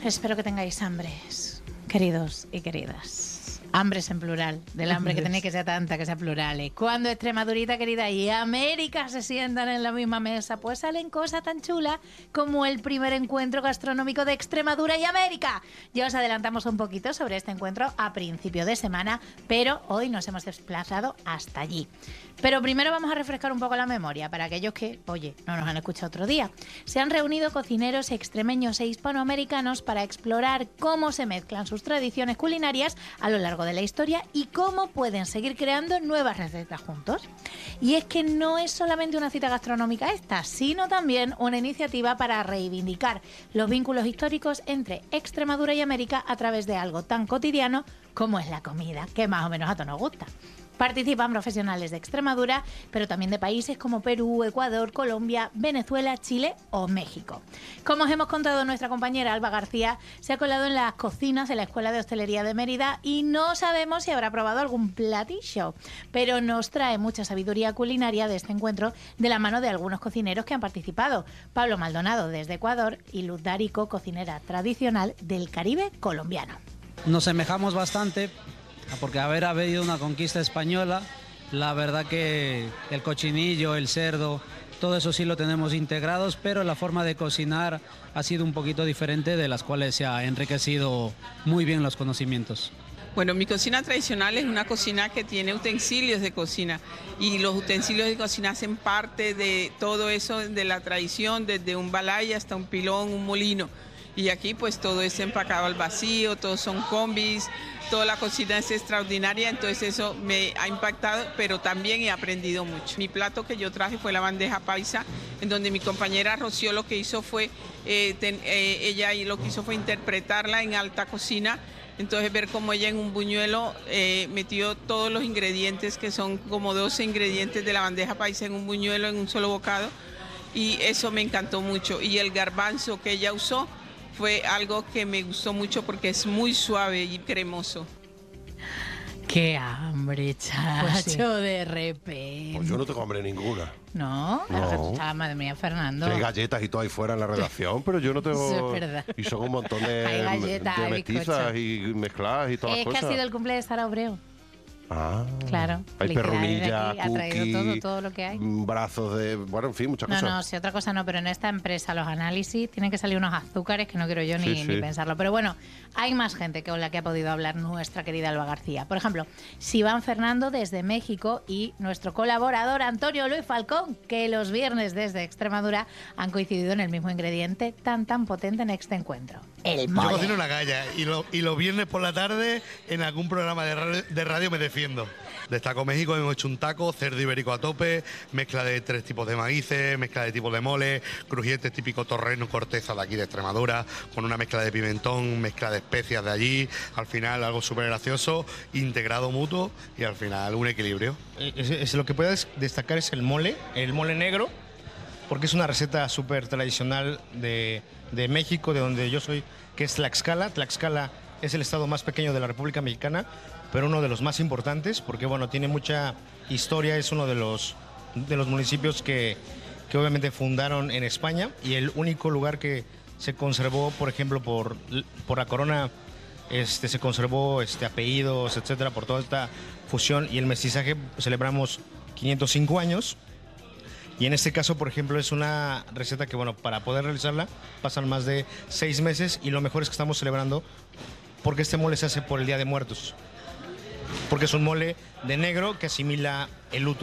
Espero que tengáis hambres, queridos y queridas. Hambres en plural, del hambre que tenéis que sea tanta, que sea plural. Cuando Extremadurita querida y América se sientan en la misma mesa, pues salen cosas tan chulas como el primer encuentro gastronómico de Extremadura y América. Ya os adelantamos un poquito sobre este encuentro a principio de semana, pero hoy nos hemos desplazado hasta allí. Pero primero vamos a refrescar un poco la memoria para aquellos que, oye, no nos han escuchado otro día. Se han reunido cocineros extremeños e hispanoamericanos para explorar cómo se mezclan sus tradiciones culinarias a lo largo de la historia y cómo pueden seguir creando nuevas recetas juntos. Y es que no es solamente una cita gastronómica esta, sino también una iniciativa para reivindicar los vínculos históricos entre Extremadura y América a través de algo tan cotidiano como es la comida, que más o menos a todos nos gusta. Participan profesionales de Extremadura, pero también de países como Perú, Ecuador, Colombia, Venezuela, Chile o México. Como os hemos contado, nuestra compañera Alba García se ha colado en las cocinas de la Escuela de Hostelería de Mérida y no sabemos si habrá probado algún platillo, pero nos trae mucha sabiduría culinaria de este encuentro de la mano de algunos cocineros que han participado. Pablo Maldonado desde Ecuador y Luz D'Arico, cocinera tradicional del Caribe colombiano. Nos semejamos bastante porque haber habido una conquista española, la verdad que el cochinillo, el cerdo, todo eso sí lo tenemos integrados, pero la forma de cocinar ha sido un poquito diferente, de las cuales se ha enriquecido muy bien los conocimientos. Bueno, mi cocina tradicional es una cocina que tiene utensilios de cocina y los utensilios de cocina hacen parte de todo eso, de la tradición, desde un balay hasta un pilón, un molino. Y aquí pues todo es empacado al vacío, todos son combis, toda la cocina es extraordinaria, entonces eso me ha impactado, pero también he aprendido mucho. Mi plato que yo traje fue la bandeja paisa, en donde mi compañera Rocío lo que hizo fue, ella lo que hizo fue interpretarla en alta cocina, entonces ver cómo ella en un buñuelo metió todos los ingredientes, que son como 12 ingredientes de la bandeja paisa en un buñuelo, en un solo bocado, y eso me encantó mucho. Y el garbanzo que ella usó fue algo que me gustó mucho porque es muy suave y cremoso. ¡Qué hambre, chacho, Pues sí. de repente! Pues yo no tengo hambre ninguna. ¿No? No. Madre mía, Fernando. Sí, hay galletas y todo ahí fuera en la redacción, pero yo no tengo... Eso es verdad. Y son un montón Hay galletas, de hay mestizas bizcocho. y mezcladas y todas Es las que ha cosas. sido el cumple de Sara Obreo. Ah, Claro. hay felicidades perrunilla, de aquí, ha traído cookies, todo lo que hay. brazos de... Bueno, en fin, muchas No, cosas. no, si otra cosa no, pero en esta empresa los análisis tienen que salir unos azúcares que no quiero yo Sí, sí. ni pensarlo. Pero bueno, hay más gente con la que ha podido hablar nuestra querida Alba García. Por ejemplo, Sivan Fernando desde México y nuestro colaborador Antonio Luis Falcón, que los viernes desde Extremadura han coincidido en el mismo ingrediente tan potente en este encuentro. El Yo mole. cocino una galla y los viernes por la tarde en algún programa de radio me defiendo. Destaco México, hemos hecho un taco, cerdo ibérico a tope, mezcla de 3 tipos de maíces, mezcla de tipos de mole, crujientes típico torreno, corteza de aquí de Extremadura, con una mezcla de pimentón, mezcla de especias de allí, al final algo súper gracioso, integrado mutuo y al final un equilibrio. Es lo que puedes destacar es el mole negro, porque es una receta súper tradicional de México, de donde yo soy, que es Tlaxcala. Tlaxcala es el estado más pequeño de la República Mexicana, pero uno de los más importantes, porque bueno, tiene mucha historia, es uno de los municipios que obviamente fundaron en España, y el único lugar que se conservó, por ejemplo, por la corona, se conservó apellidos, etcétera, por toda esta fusión y el mestizaje. Celebramos 505 años. Y en este caso, por ejemplo, es una receta que, bueno, para poder realizarla pasan más de 6 meses, y lo mejor es que estamos celebrando porque este mole se hace por el Día de Muertos. Porque es un mole de negro que asimila el luto.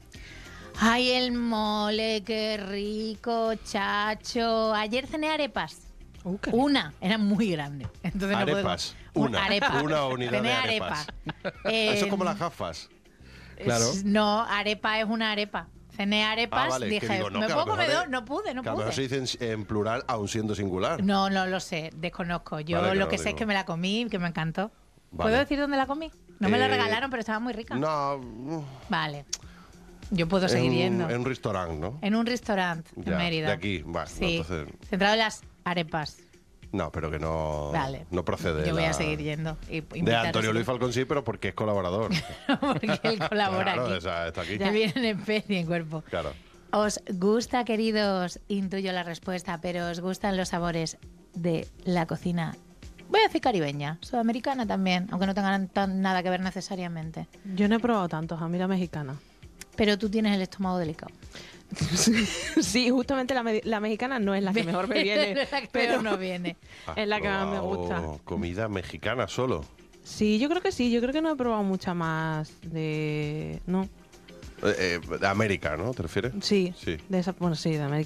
Ay, el mole, qué rico, chacho. Ayer cené arepas. Una, era muy grande. Entonces no puedo- Arepas, una. arepa. Una unidad Cené de arepas. Eso es como las gafas. Claro. No, arepa es una arepa. Cené arepas, Vale, que dije, digo, no, ¿me que a puedo lo comer mejor dos? No pude. Que a lo mejor se dice en plural, aun siendo singular. No lo sé, desconozco. Yo Vale, que lo no que sé digo. es que me la comí, que me encantó. Vale. ¿Puedo decir dónde la comí? No me la Eh, regalaron, pero estaba muy rica. No, Vale. Yo puedo seguir yendo. en un restaurante, ¿no? En un restaurante Ya, en Mérida. de aquí, bueno, Sí, entonces- centrado en las arepas. No, pero que no, Vale. no procede. Yo voy la- a seguir yendo. Y De invitaros. Antonio Luis Falcón sí, pero porque es colaborador. Porque él colabora Claro, aquí. está aquí. Ya vienen en especie, en cuerpo. Claro. ¿Os gusta, queridos? Intuyo la respuesta, pero ¿os gustan los sabores de la cocina, voy a decir caribeña, sudamericana también, aunque no tengan nada que ver necesariamente? Yo no he probado tantos, a mí la mexicana. Pero tú tienes el estómago delicado. Sí, justamente la mexicana no es la que mejor me viene, pero no viene. Es la que más me gusta. Comida mexicana solo. Sí, yo creo que sí. Yo creo que no he probado mucha más de... No. De América, ¿no? ¿Te refieres? Sí. Sí. De esa, bueno, sí, de América.